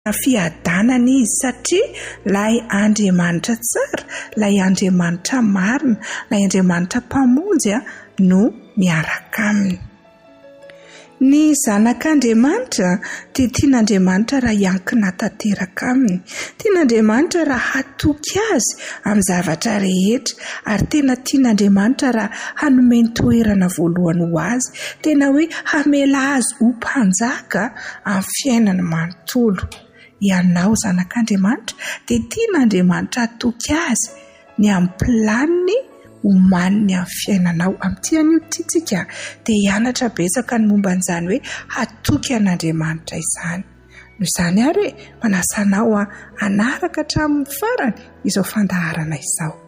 fiadanana izy satria ilay Andriamanitra tsara, ilay Andriamanitra marina, ilay Andriamanitra mpamonjy no miaraka aminy. Ny zanak'Andriamanitra dia tian'Andriamanitra raha iankina tanteraka aminy. Tian'Andriamanitra raha hatoky azy amin'ny zavatra rehetra ary tena tian'Andriamanitra raha hanome toerana voalohany ho azy. Tena hoe hamela azy ho mpanjaka amin'ny fiainany manontolo. Ianao zanak'Andriamanitra dia tian'Andriamanitra hatoky azy ny amin'ny planiny omaniny amin'ny fiainanao. Amin'ity anio tiantsika dia hianatra betsaka ny momba an'izany hoe hatoky an'Andriamanitra izany. No izany ary hoe manasanao hanaraka hatramin'ny farany izao fandaharana izao.